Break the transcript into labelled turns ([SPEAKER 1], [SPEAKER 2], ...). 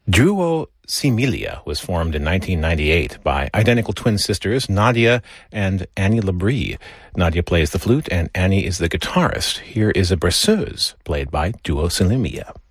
[SPEAKER 1] Duo Similia was formed in 1998 by identical twin sisters Nadia and Annie Labrie. Nadia plays the flute and Annie is the guitarist. Here is a berceuse played by Duo Similia.